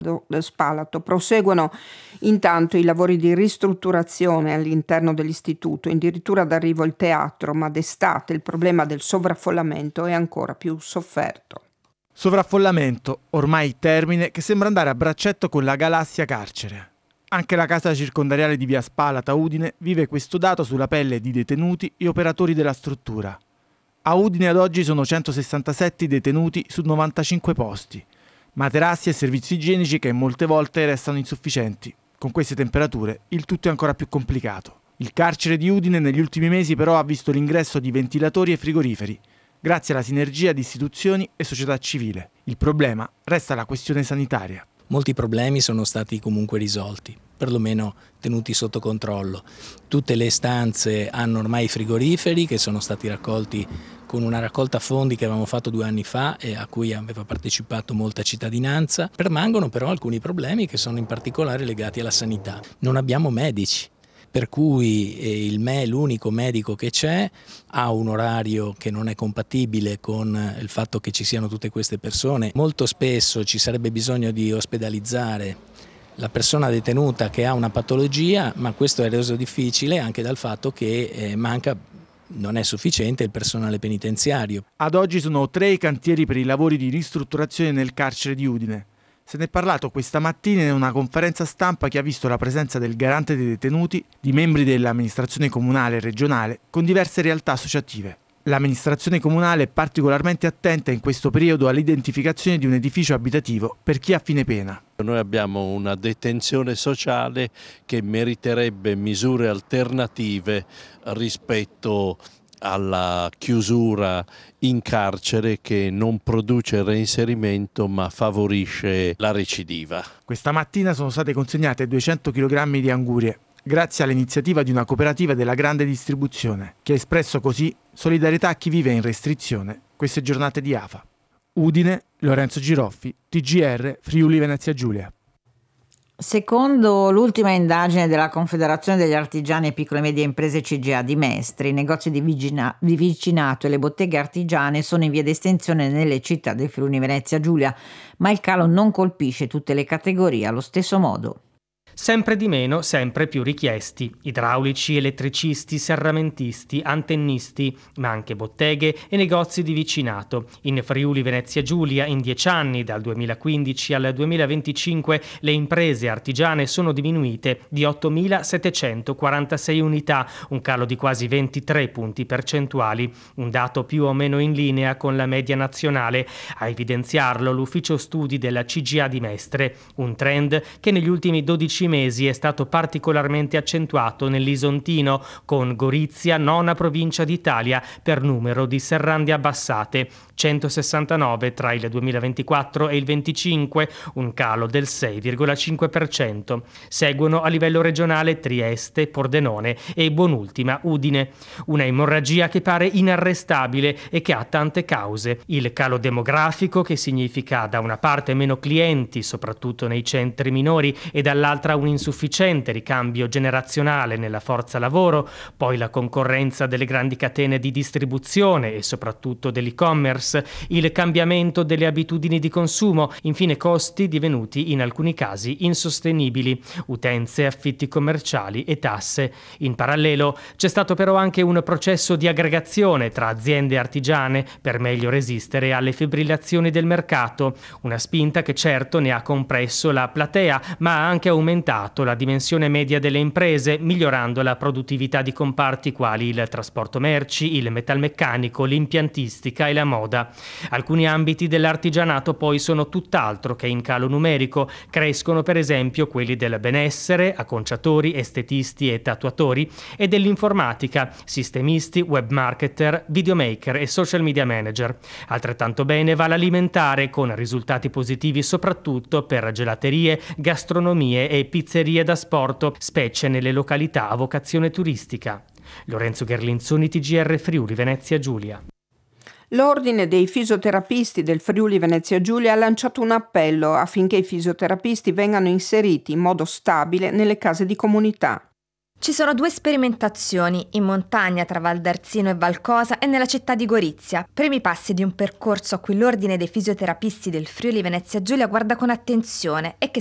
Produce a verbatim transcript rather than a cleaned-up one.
Spalato. Proseguono intanto i lavori di ristrutturazione all'interno dell'istituto, addirittura d'arrivo il teatro, ma d'estate il problema del sovraffollamento è ancora più sofferto. Sovraffollamento, ormai termine, che sembra andare a braccetto con la galassia carcere. Anche la casa circondariale di via Spalata, Udine, vive questo dato sulla pelle di detenuti e operatori della struttura. A Udine ad oggi sono centosessantasette detenuti su novantacinque posti. Materassi e servizi igienici che molte volte restano insufficienti. Con queste temperature il tutto è ancora più complicato. Il carcere di Udine negli ultimi mesi però ha visto l'ingresso di ventilatori e frigoriferi, grazie alla sinergia di istituzioni e società civile. Il problema resta la questione sanitaria. Molti problemi sono stati comunque risolti, perlomeno tenuti sotto controllo. Tutte le stanze hanno ormai i frigoriferi che sono stati raccolti con una raccolta fondi che avevamo fatto due anni fa e a cui aveva partecipato molta cittadinanza. Permangono però alcuni problemi che sono in particolare legati alla sanità. Non abbiamo medici. Per cui eh, il M E, l'unico medico che c'è, ha un orario che non è compatibile con il fatto che ci siano tutte queste persone. Molto spesso ci sarebbe bisogno di ospedalizzare la persona detenuta che ha una patologia, ma questo è reso difficile anche dal fatto che eh, manca, non è sufficiente il personale penitenziario. Ad oggi sono tre i cantieri per i lavori di ristrutturazione nel carcere di Udine. Se ne è parlato questa mattina in una conferenza stampa che ha visto la presenza del garante dei detenuti, di membri dell'amministrazione comunale e regionale, con diverse realtà associative. L'amministrazione comunale è particolarmente attenta in questo periodo all'identificazione di un edificio abitativo per chi ha fine pena. Noi abbiamo una detenzione sociale che meriterebbe misure alternative rispetto alla chiusura in carcere che non produce reinserimento ma favorisce la recidiva. Questa mattina sono state consegnate duecento chilogrammi di angurie, grazie all'iniziativa di una cooperativa della grande distribuzione, che ha espresso così solidarietà a chi vive in restrizione queste giornate di afa. Udine, Lorenzo Giroffi, T G R, Friuli Venezia Giulia. Secondo l'ultima indagine della Confederazione degli Artigiani e Piccole e Medie Imprese C G A di Mestre, i negozi di, vicina- di vicinato e le botteghe artigiane sono in via di estensione nelle città del Friuli Venezia Giulia, ma il calo non colpisce tutte le categorie allo stesso modo. Sempre di meno, sempre più richiesti. Idraulici, elettricisti, serramentisti, antennisti, ma anche botteghe e negozi di vicinato. In Friuli Venezia Giulia, in dieci anni, dal duemilaquindici al duemilaventicinque, le imprese artigiane sono diminuite di ottomilasettecentoquarantasei unità, un calo di quasi ventitré punti percentuali, un dato più o meno in linea con la media nazionale. A evidenziarlo l'ufficio studi della C G A di Mestre, un trend che negli ultimi dodici mesi è stato particolarmente accentuato nell'Isontino, con Gorizia nona provincia d'Italia per numero di serrande abbassate, centosessantanove tra il duemilaventiquattro e il venticinque, un calo del sei virgola cinque per cento. Seguono a livello regionale Trieste, Pordenone e buonultima Udine. Una emorragia che pare inarrestabile e che ha tante cause. Il calo demografico, che significa da una parte meno clienti, soprattutto nei centri minori, e dall'altra un insufficiente ricambio generazionale nella forza lavoro, poi la concorrenza delle grandi catene di distribuzione e soprattutto dell'e-commerce, il cambiamento delle abitudini di consumo, infine costi divenuti in alcuni casi insostenibili, utenze, affitti commerciali e tasse. In parallelo c'è stato però anche un processo di aggregazione tra aziende artigiane per meglio resistere alle fibrillazioni del mercato, una spinta che certo ne ha compresso la platea, ma ha anche aumentato la dimensione media delle imprese, migliorando la produttività di comparti quali il trasporto merci, il metalmeccanico, l'impiantistica e la moda. Alcuni ambiti dell'artigianato poi sono tutt'altro che in calo numerico. Crescono per esempio quelli del benessere, acconciatori, estetisti e tatuatori, e dell'informatica, sistemisti, webmarketer, videomaker e social media manager. Altrettanto bene va l'alimentare, con risultati positivi soprattutto per gelaterie, gastronomie e pizzerie da sport, specie nelle località a vocazione turistica. Lorenzo Gherlinzoni, T G R Friuli Venezia Giulia. L'Ordine dei fisioterapisti del Friuli Venezia Giulia ha lanciato un appello affinché i fisioterapisti vengano inseriti in modo stabile nelle case di comunità. Ci sono due sperimentazioni, in montagna tra Val d'Arzino e Valcosa e nella città di Gorizia, primi passi di un percorso a cui l'Ordine dei Fisioterapisti del Friuli Venezia Giulia guarda con attenzione e che